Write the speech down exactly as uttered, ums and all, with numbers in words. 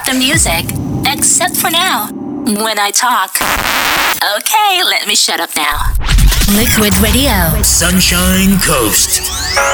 stop the music. Except for now, when I talk. Okay, let me shut up now. Liquid Radio. Sunshine Coast.